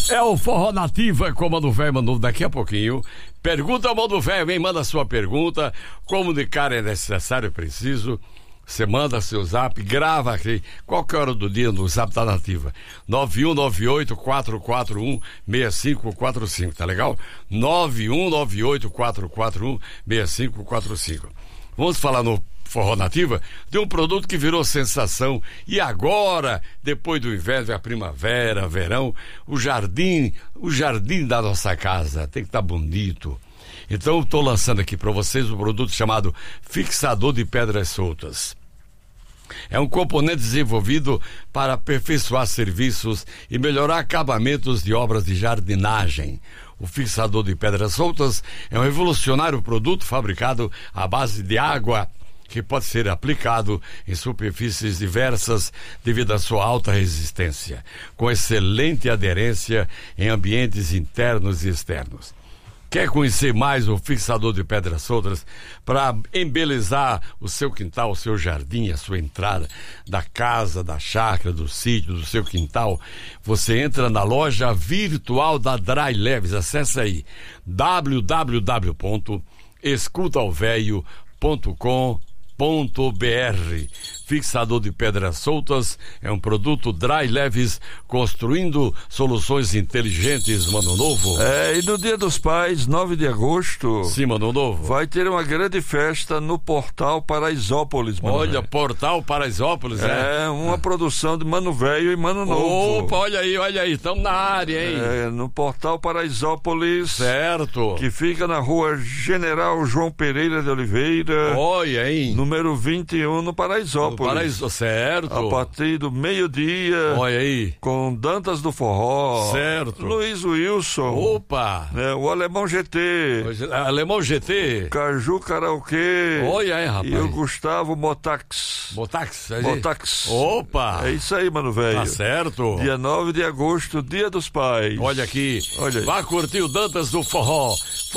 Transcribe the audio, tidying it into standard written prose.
É o Forró Nativa com o Mano Velho, Manu, daqui a pouquinho. Pergunta ao Mano Velho, vem, manda sua pergunta. Comunicar é necessário e preciso. Você manda seu zap, grava aqui, qualquer hora do dia no zap da Nativa. 9198-441-6545, tá legal? 9198-441-6545. Vamos falar no Forró Nativa de um produto que virou sensação e agora, depois do inverno, a primavera, verão, o jardim da nossa casa tem que estar bonito. Então estou lançando aqui para vocês um produto chamado fixador de pedras soltas. É um componente desenvolvido para aperfeiçoar serviços e melhorar acabamentos de obras de jardinagem. O fixador de pedras soltas é um revolucionário produto fabricado à base de água que pode ser aplicado em superfícies diversas devido à sua alta resistência, com excelente aderência em ambientes internos e externos. Quer conhecer mais o fixador de pedras soltas para embelezar o seu quintal, o seu jardim, a sua entrada da casa, da chácara, do sítio, do seu quintal? Você entra na loja virtual da Dry Leves. Acesse aí www.escutaovelho.com.br. Fixador de pedras soltas é um produto Dry Leves, construindo soluções inteligentes, Mano Novo. E no Dia dos Pais, 9 de agosto, sim, Mano Novo, vai ter uma grande festa no Portal Paraisópolis, Mano. Olha, Portal Paraisópolis, uma produção de Mano Velho e Mano Novo. Opa, olha aí, estamos na área, hein? No Portal Paraisópolis, certo, que fica na rua General João Pereira de Oliveira, olha, hein? Número 21, no Paraisópolis. Certo. A partir do meio-dia. Olha aí. Com Dantas do Forró. Certo. Luiz Wilson. Opa. O Alemão GT. Alemão GT. Caju Karaokê. Olha aí, rapaz. E o Gustavo Motax. Motax. Opa. É isso aí, Mano Velho. Tá certo. Dia 9 de agosto, Dia dos Pais. Olha aqui. Olha aí. Vá curtir o Dantas do Forró.